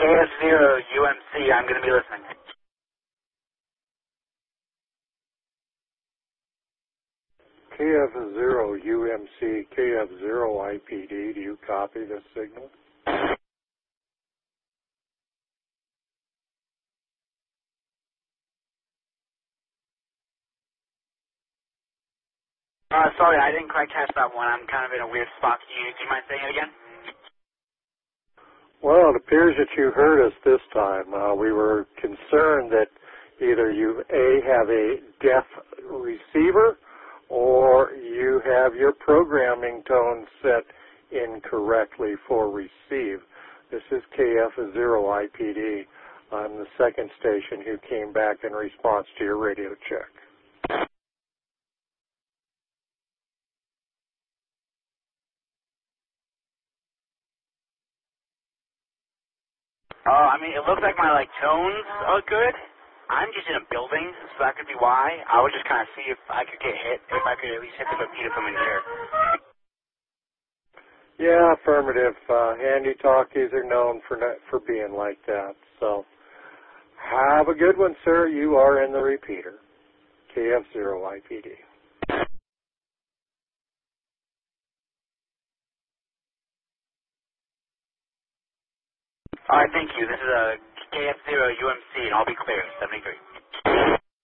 KF0 UMC, I'm going to be listening. KF0 UMC, KF0 IPD, do you copy this signal? Sorry, I didn't quite catch that one. I'm kind of in a weird spot. Do you mind saying it again? Well, it appears that you heard us this time. We were concerned that either you, A, have a deaf receiver, or you have your programming tone set incorrectly for receive. This is KF0 IPD. I'm the second station who came back in response to your radio check. I mean, it looks like my, tones are good. I'm just in a building, so that could be why. I would just kind of see if I could get hit, if I could at least hit the repeater from in here. Yeah, affirmative. Handy talkies are known for being like that. So have a good one, sir. You are in the repeater. KF0 IPD. All right, thank you. This is a KF0 UMC, and I'll be clear, 73.